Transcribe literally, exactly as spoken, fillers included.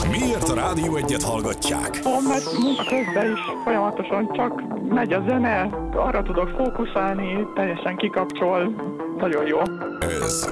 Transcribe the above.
Miért a Rádió Egyet hallgatják? Ó, mert munka közben is folyamatosan csak megy a zene, arra tudok fókuszálni, teljesen kikapcsol, nagyon jó. Ez